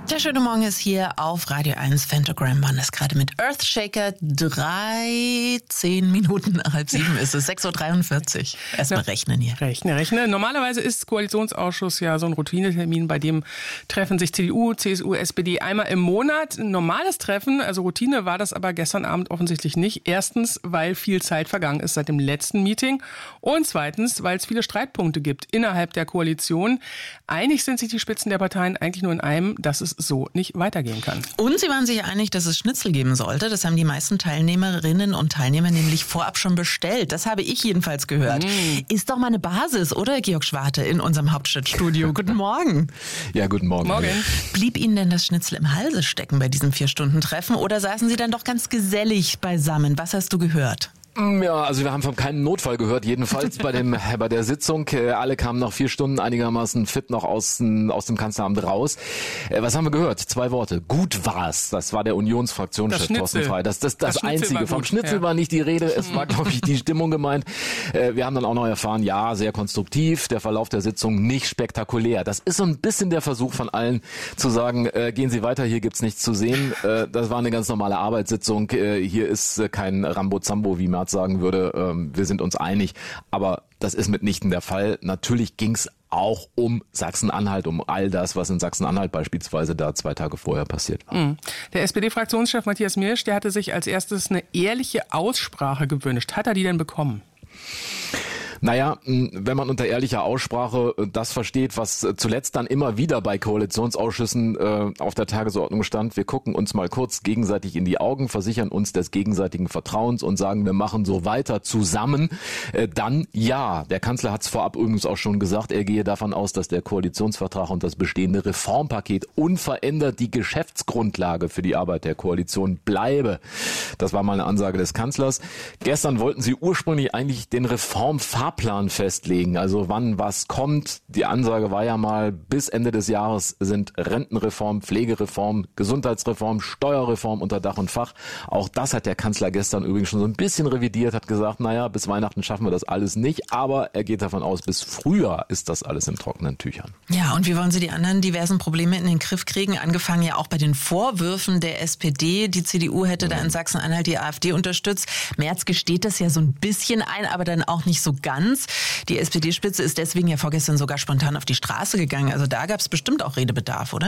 Der schöne Morgen ist hier auf Radio 1. Phantogram waren es gerade mit Earthshaker. 13 Minuten nach 6:30 ist es. 6:43 Uhr. Erstmal rechnen hier. Rechne. Normalerweise ist Koalitionsausschuss ja so ein Routinetermin, bei dem treffen sich CDU, CSU, SPD einmal im Monat. Ein normales Treffen, also Routine war das aber gestern Abend offensichtlich nicht. Erstens, weil viel Zeit vergangen ist seit dem letzten Meeting. Und zweitens, weil es viele Streitpunkte gibt innerhalb der Koalition. Einig sind sich die Spitzen der Parteien eigentlich nur in einem, dass es so nicht weitergehen kann. Und sie waren sich einig, dass es Schnitzel geben sollte. Das haben die meisten Teilnehmerinnen und Teilnehmer nämlich vorab schon bestellt. Das habe ich jedenfalls gehört. Ist doch mal eine Basis, oder, Georg Schwarte, in unserem Hauptstadtstudio. Guten Morgen. Ja, guten Morgen. Blieb Ihnen denn das Schnitzel im Halse stecken bei diesem 4-Stunden-Treffen oder saßen Sie dann doch ganz gesellig beisammen? Was hast du gehört? Ja, also wir haben von keinem Notfall gehört, jedenfalls bei der Sitzung. Alle kamen nach 4 Stunden einigermaßen fit noch aus dem Kanzleramt raus. Was haben wir gehört? 2 Worte. Gut war's. Das war der Unionsfraktionschef Thorsten Frey. Das Einzige. Vom Schnitzel war nicht die Rede. Es war, glaube ich, die Stimmung gemeint. Wir haben dann auch noch erfahren, ja, sehr konstruktiv. Der Verlauf der Sitzung nicht spektakulär. Das ist so ein bisschen der Versuch von allen zu sagen, gehen Sie weiter, hier gibt's nichts zu sehen. Das war eine ganz normale Arbeitssitzung. Hier ist kein Rambo-Zambo, wie man sagen würde, wir sind uns einig, aber das ist mitnichten der Fall. Natürlich ging's auch um Sachsen-Anhalt, um all das, was in Sachsen-Anhalt beispielsweise da 2 Tage vorher passiert war. Der SPD-Fraktionschef Matthias Mirsch, der hatte sich als erstes eine ehrliche Aussprache gewünscht. Hat er die denn bekommen? Naja, wenn man unter ehrlicher Aussprache das versteht, was zuletzt dann immer wieder bei Koalitionsausschüssen auf der Tagesordnung stand, wir gucken uns mal kurz gegenseitig in die Augen, versichern uns des gegenseitigen Vertrauens und sagen, wir machen so weiter zusammen, dann ja. Der Kanzler hat es vorab übrigens auch schon gesagt, er gehe davon aus, dass der Koalitionsvertrag und das bestehende Reformpaket unverändert die Geschäftsgrundlage für die Arbeit der Koalition bleibe. Das war mal eine Ansage des Kanzlers. Gestern wollten sie ursprünglich eigentlich den Reformfahrplan festlegen, also wann was kommt. Die Ansage war ja mal, bis Ende des Jahres sind Rentenreform, Pflegereform, Gesundheitsreform, Steuerreform unter Dach und Fach. Auch das hat der Kanzler gestern übrigens schon so ein bisschen revidiert, hat gesagt, naja, bis Weihnachten schaffen wir das alles nicht, aber er geht davon aus, bis Frühjahr ist das alles in trockenen Tüchern. Ja, und wie wollen Sie die anderen diversen Probleme in den Griff kriegen? Angefangen ja auch bei den Vorwürfen der SPD. Die CDU hätte da in Sachsen-Anhalt die AfD unterstützt. Merz gesteht das ja so ein bisschen ein, aber dann auch nicht so ganz. Die SPD-Spitze ist deswegen ja vorgestern sogar spontan auf die Straße gegangen. Also da gab es bestimmt auch Redebedarf, oder?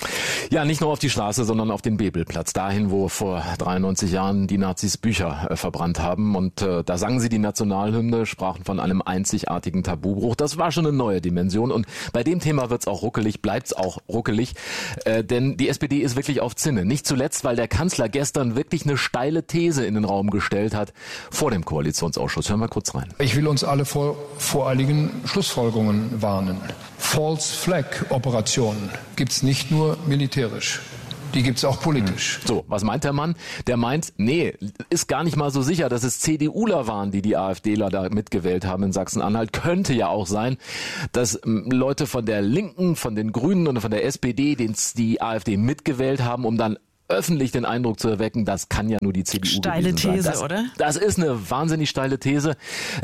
Ja, nicht nur auf die Straße, sondern auf den Bebelplatz, dahin, wo vor 93 Jahren die Nazis Bücher verbrannt haben. Und da sangen sie die Nationalhymne, sprachen von einem einzigartigen Tabubruch. Das war schon eine neue Dimension. Und bei dem Thema wird's auch ruckelig, bleibt's auch ruckelig. Denn die SPD ist wirklich auf Zinne. Nicht zuletzt, weil der Kanzler gestern wirklich eine steile These in den Raum gestellt hat vor dem Koalitionsausschuss. Hören wir kurz rein. Ich will uns alle vor voreiligen Schlussfolgerungen warnen. False Flag Operationen gibt's nicht nur militärisch. Die gibt's auch politisch. So, was meint der Mann? Der meint, nee, ist gar nicht mal so sicher, dass es CDUler waren, die AfDler da mitgewählt haben in Sachsen-Anhalt. Könnte ja auch sein, dass Leute von der Linken, von den Grünen und von der SPD die AfD mitgewählt haben, um dann öffentlich den Eindruck zu erwecken, das kann ja nur die CDU steile gewesen sein. These, oder? Das ist eine wahnsinnig steile These.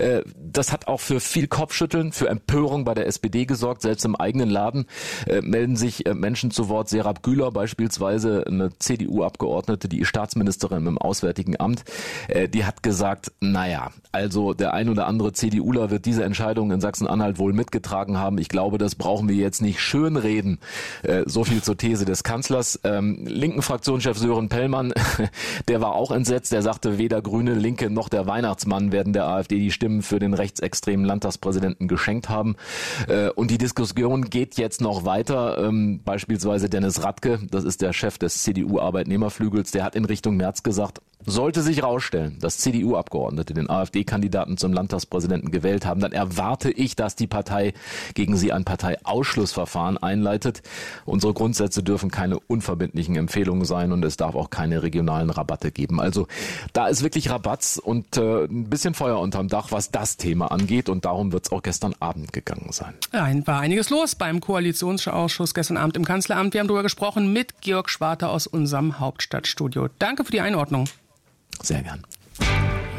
Das hat auch für viel Kopfschütteln, für Empörung bei der SPD gesorgt. Selbst im eigenen Laden melden sich Menschen zu Wort. Serap Güler beispielsweise, eine CDU-Abgeordnete, die Staatsministerin im Auswärtigen Amt, die hat gesagt, naja, also der ein oder andere CDUler wird diese Entscheidung in Sachsen-Anhalt wohl mitgetragen haben. Ich glaube, das brauchen wir jetzt nicht schönreden. So viel zur These des Kanzlers. Linken Fraktionschef Sören Pellmann, der war auch entsetzt. Der sagte, weder Grüne, Linke noch der Weihnachtsmann werden der AfD die Stimmen für den rechtsextremen Landtagspräsidenten geschenkt haben. Und die Diskussion geht jetzt noch weiter. Beispielsweise Dennis Radke, das ist der Chef des CDU-Arbeitnehmerflügels, der hat in Richtung März gesagt, sollte sich herausstellen, dass CDU-Abgeordnete den AfD-Kandidaten zum Landtagspräsidenten gewählt haben, dann erwarte ich, dass die Partei gegen sie ein Parteiausschlussverfahren einleitet. Unsere Grundsätze dürfen keine unverbindlichen Empfehlungen sein und es darf auch keine regionalen Rabatte geben. Also da ist wirklich Rabatz und ein bisschen Feuer unterm Dach, was das Thema angeht, und darum wird es auch gestern Abend gegangen sein. Ja, war einiges los beim Koalitionsausschuss gestern Abend im Kanzleramt. Wir haben darüber gesprochen mit Georg Schwarte aus unserem Hauptstadtstudio. Danke für die Einordnung. Sehr gern.